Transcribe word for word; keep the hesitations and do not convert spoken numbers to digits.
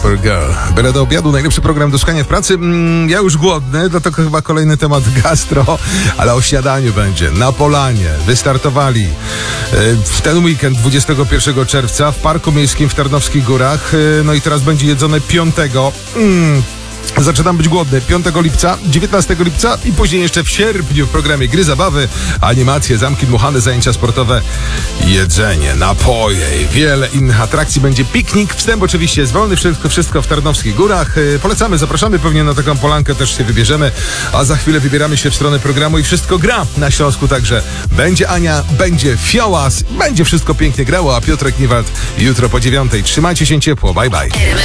Supergirl. Byle do obiadu, najlepszy program do szukania w pracy. Mm, ja już głodny, dlatego chyba kolejny temat gastro, ale o śniadaniu będzie. Na Polanie wystartowali y, w ten weekend dwudziestego pierwszego czerwca w Parku Miejskim w Tarnowskich Górach. Y, no i teraz będzie jedzone piątego. Mm, Zaczynam być głodny. piątego lipca, dziewiętnastego lipca i później jeszcze w sierpniu w programie Gry, Zabawy, animacje, zamki dmuchane, zajęcia sportowe, jedzenie, napoje i wiele innych atrakcji. Będzie piknik, wstęp oczywiście jest wolny, wszystko, wszystko w Tarnowskich Górach. Yy, polecamy, zapraszamy, pewnie na taką polankę też się wybierzemy, a za chwilę wybieramy się w stronę programu i wszystko gra na Śląsku, także będzie Ania, będzie Fiołas, będzie wszystko pięknie grało, a Piotrek Niewald jutro po dziewiątej. Trzymajcie się ciepło, bye bye.